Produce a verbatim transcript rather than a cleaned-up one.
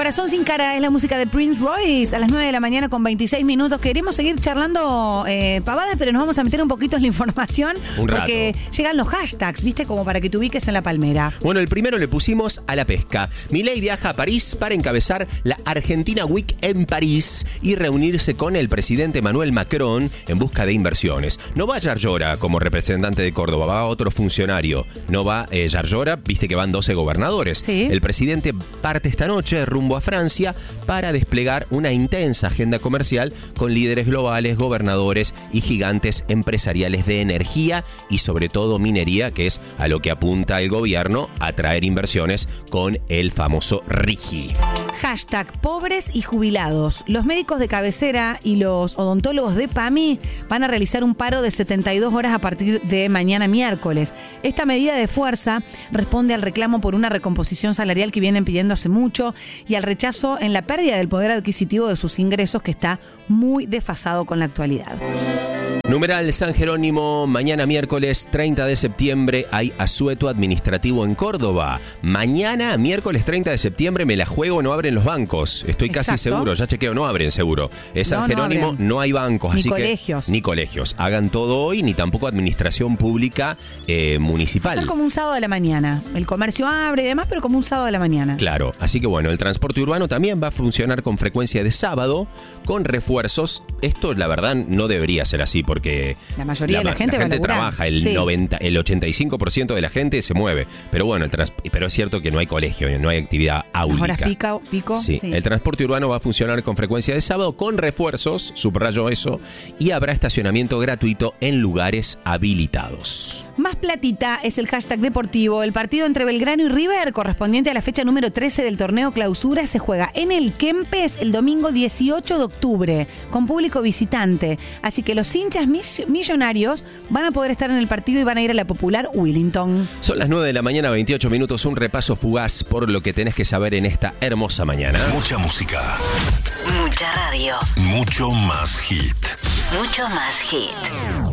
Corazón sin cara es la música de Prince Royce a las nueve de la mañana con veintiséis minutos. Queremos seguir charlando eh, pavadas, pero nos vamos a meter un poquito en la información. Un rato. Porque llegan los hashtags, ¿viste? Como para que te ubiques en la palmera. Bueno, el primero le pusimos a la pesca. Milei viaja a París para encabezar la Argentina Week en París y reunirse con el presidente Emmanuel Macron en busca de inversiones. No va Yarlora como representante de Córdoba, va otro funcionario. No va eh, Yarlora, viste que van doce gobernadores. Sí. El presidente parte esta noche rumbo a Francia para desplegar una intensa agenda comercial con líderes globales, gobernadores y gigantes empresariales de energía y sobre todo minería, que es a lo que apunta el gobierno, a traer inversiones con el famoso RIGI. Hashtag pobres y jubilados. Los médicos de cabecera y los odontólogos de PAMI van a realizar un paro de setenta y dos horas a partir de mañana miércoles. Esta medida de fuerza responde al reclamo por una recomposición salarial que vienen pidiendo hace mucho y al rechazo en la pérdida del poder adquisitivo de sus ingresos, que está muy desfasado con la actualidad. Numeral San Jerónimo, mañana miércoles treinta de septiembre hay asueto administrativo en Córdoba. Mañana, miércoles treinta de septiembre, me la juego, no abren los bancos. Estoy casi Exacto. seguro, ya chequeo, no abren seguro. Es San No, no Jerónimo, abren. no hay bancos. Ni así colegios. Que, ni colegios. Hagan todo hoy, ni tampoco administración pública eh, municipal. Son como un sábado de la mañana. El comercio abre y demás, pero como un sábado de la mañana. Claro, así que bueno, el transporte urbano también va a funcionar con frecuencia de sábado, con refuerzos. Esto, la verdad, no debería ser así, porque La mayoría de la gente va a laburar. trabaja, el, Sí. noventa, el ochenta y cinco por ciento de la gente se mueve. Pero bueno, el trans, pero es cierto que no hay colegio, no hay actividad áulica. Las horas pica, pico. Sí. sí. El transporte urbano va a funcionar con frecuencia de sábado, con refuerzos, subrayo eso, y habrá estacionamiento gratuito en lugares habilitados. Más platita es el hashtag deportivo. El partido entre Belgrano y River, correspondiente a la fecha número trece del torneo Clausura, se juega en el Kempes el domingo dieciocho de octubre, con público visitante. Así que los hinchas mis- millonarios van a poder estar en el partido y van a ir a la popular Willington. Son las nueve de la mañana, veintiocho minutos, un repaso fugaz por lo que tenés que saber en esta hermosa mañana. Mucha música, Mucha radio. mucho más hit. Mucho más hit.